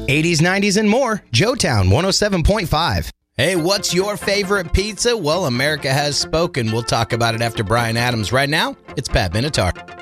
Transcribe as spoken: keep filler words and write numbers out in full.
eighties, nineties, and more. Joetown one oh seven point five. Hey, what's your favorite pizza? Well, America has spoken. We'll talk about it after Bryan Adams. Right now, it's Pat Benatar.